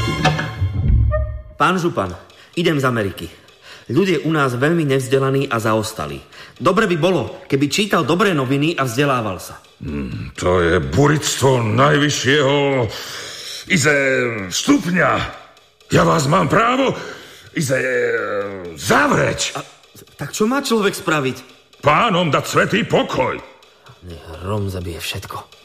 Pán župan, idem z Ameriky. Ľudia u nás veľmi nevzdelaní a zaostalí. Dobre by bolo, keby čítal dobré noviny a vzdelával sa. To je burictvo najvyššieho stupňa. Ja vás mám právo zavrieť. Tak čo má človek spraviť? Pánom dať svätý pokoj. Nech Rom zabije všetko.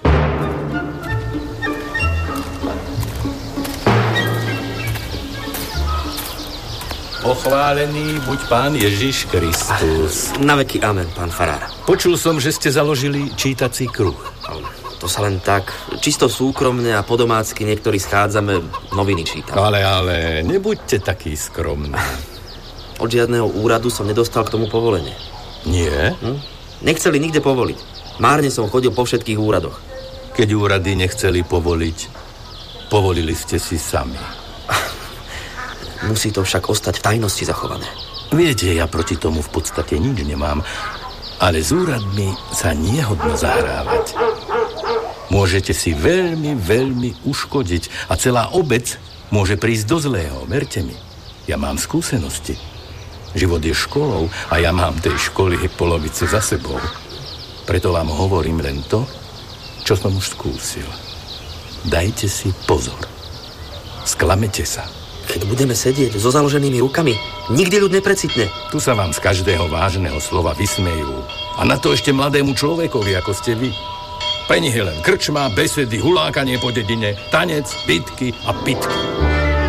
Pochválený buď Pán Ježiš Kristus. Na veky amen, pán farár. Počul som, že ste založili čítací kruh. To sa len tak, čisto súkromne a po domácky niektorí schádzame, noviny čítame. Ale, nebuďte taký skromný. Od žiadneho úradu som nedostal k tomu povolenie. Nie? Nechceli nikde povoliť. Márne som chodil po všetkých úradoch. Keď úrady nechceli povoliť, povolili ste si sami. Musí to však ostať v tajnosti zachované. Viete, ja proti tomu v podstate nič nemám, ale s úradmi sa nehodno zahrávať. Môžete si veľmi, veľmi uškodiť a celá obec môže prísť do zlého, verte mi. Ja mám skúsenosti. Život je školou a ja mám tej školy polovicu za sebou. Preto vám hovorím len to, čo som už skúsil. Dajte si pozor. Sklamete sa. Keď budeme sedieť so založenými rukami, nikdy ľud neprecitne. Tu sa vám z každého vážneho slova vysmejú. A na to ešte mladému človekovi, ako ste vy. Pre nich je len krčma, besedy, hulákanie po dedine, tanec, bitky a pitky.